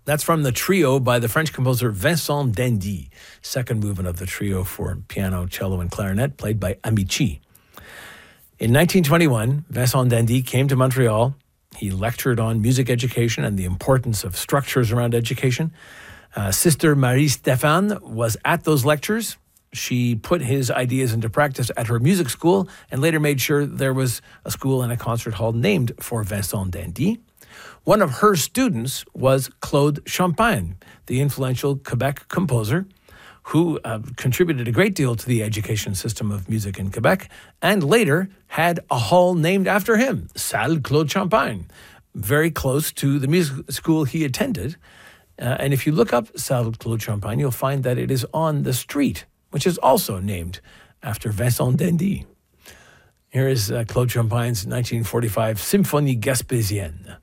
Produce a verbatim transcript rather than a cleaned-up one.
That's from the trio by the French composer Vincent d'Indy, second movement of the trio for piano, cello, and clarinet, played by Amici. In nineteen twenty-one, Vincent d'Indy came to Montreal. He lectured on music education and the importance of structures around education. Uh, Sister Marie Stéphane was at those lectures. She put his ideas into practice at her music school and later made sure there was a school and a concert hall named for Vincent d'Indy. One of her students was Claude Champagne, the influential Quebec composer, who uh, contributed a great deal to the education system of music in Quebec, and later had a hall named after him, Salle Claude Champagne, very close to the music school he attended. Uh, and if you look up Salle Claude Champagne, you'll find that it is on the street, which is also named after Vincent d'Indy. Here is uh, Claude Champagne's nineteen forty-five Symphonie Gaspésienne.